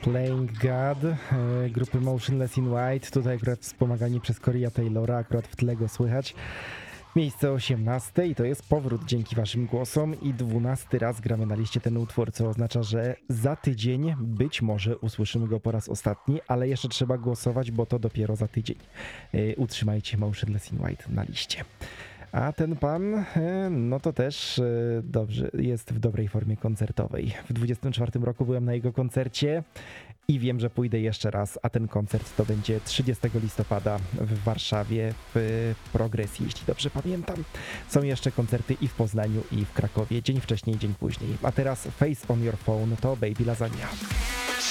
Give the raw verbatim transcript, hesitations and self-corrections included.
Playing God e, grupy Motionless in White, tutaj akurat wspomagani przez Coreya Taylora, akurat w tle go słychać. Miejsce osiemnaste i to jest powrót dzięki waszym głosom i dwunasty raz gramy na liście ten utwór, co oznacza, że za tydzień być może usłyszymy go po raz ostatni, ale jeszcze trzeba głosować, bo to dopiero za tydzień. E, utrzymajcie Motionless in White na liście. A ten pan, e, no to też e, dobrze, jest w dobrej formie koncertowej. W dwudziestym czwartym roku byłem na jego koncercie i wiem, że pójdę jeszcze raz, a ten koncert to będzie trzydziestego listopada w Warszawie w Progresji, jeśli dobrze pamiętam. Są jeszcze koncerty i w Poznaniu, i w Krakowie, dzień wcześniej, dzień później. A teraz Face on Your Phone to Baby Lasagna.